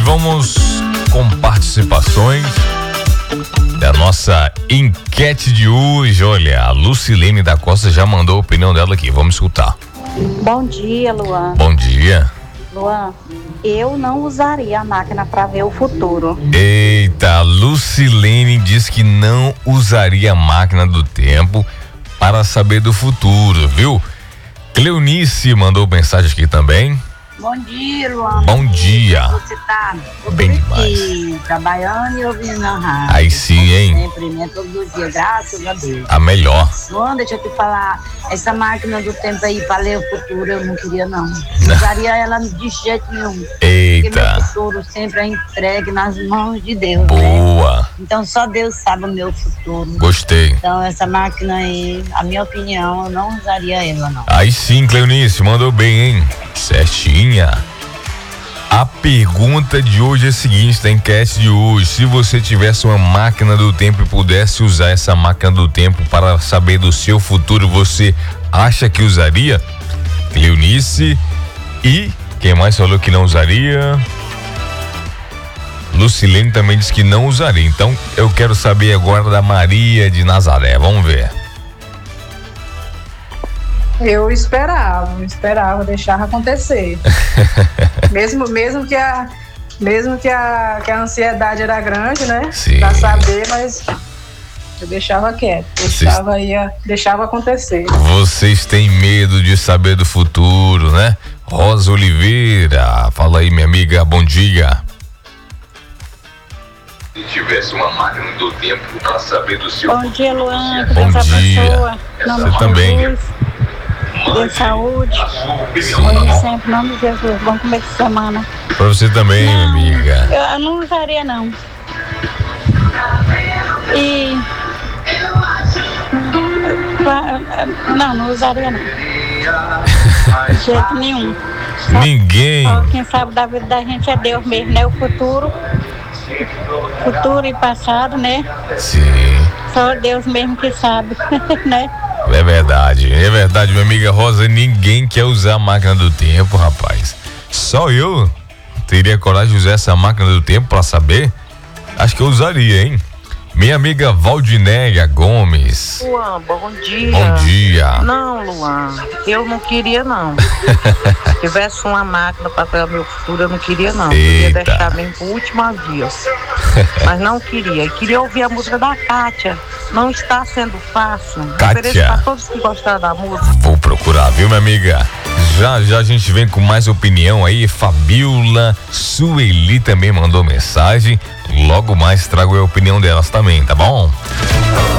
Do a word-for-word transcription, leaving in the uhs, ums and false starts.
vamos com participações da nossa enquete de hoje. Olha, a Lucilene da Costa já mandou a opinião dela aqui, vamos escutar. Bom dia, Luan. Bom dia. Luan, eu não usaria a máquina para ver o futuro. Eita, Lucilene diz que não usaria a máquina do tempo para saber do futuro, viu? Cleonice mandou mensagem aqui também. Bom dia, Luan. Bom dia. Você tá bem demais. Trabalhando e ouvindo na rádio. Aí sim, hein? Sempre, né? Todos os dias, graças a Deus. A melhor. Luan, deixa eu te falar, essa máquina do tempo aí para ler o futuro, eu não queria não. Não usaria ela de jeito nenhum. Eita. Porque meu futuro sempre é entregue nas mãos de Deus. Boa. Né? Então só Deus sabe o meu futuro. Gostei. Então essa máquina aí, a minha opinião, eu não usaria ela não. Aí sim, Cleonice, mandou bem, hein? Certinha. A pergunta de hoje é a seguinte, da enquete de hoje: se você tivesse uma máquina do tempo e pudesse usar essa máquina do tempo para saber do seu futuro, você acha que usaria? Cleonice. E quem mais falou que não usaria? Lucilene também disse que não usaria. Então eu quero saber agora da Maria de Nazaré. Vamos ver. Eu esperava, esperava, deixava acontecer. mesmo, mesmo que a, mesmo que a, que a ansiedade era grande, né? Sim. Pra saber, mas eu deixava quieto, deixava, ia, deixava acontecer. Vocês têm medo de saber do futuro, né? Rosa Oliveira, fala aí, minha amiga, bom dia. Se tivesse uma máquina do tempo para saber do seu Bom dia, Luan. Bom essa dia. Pessoa, Você também. Jesus, de saúde. Hoje sempre, em nome de Jesus. Bom começo de semana. Pra você também, não, minha amiga. Eu não usaria, não. E... Não, não usaria, não. De jeito nenhum. Só, Ninguém. Só quem sabe da vida da gente é Deus mesmo, né? O futuro. Futuro e passado, né? Sim. Só Deus mesmo que sabe, né? É verdade, é verdade, minha amiga Rosa. Ninguém quer usar a máquina do tempo, rapaz. Só eu teria coragem de usar essa máquina do tempo pra saber? Acho que eu usaria, hein? Minha amiga Valdinéia Gomes. Luan, bom dia. Bom dia. Não, Luan, eu não queria não. Se tivesse uma máquina para ver o meu futuro, eu não queria não. Eu queria deixar bem pro último avião. Mas não queria. Eu queria ouvir a música da Kátia. Não está sendo fácil. Kátia. Para todos que gostaram da música. Vou procurar, viu, minha amiga? Já já a gente vem com mais opinião aí. Fabiola Sueli também mandou mensagem. Logo mais trago a opinião delas também, tá bom?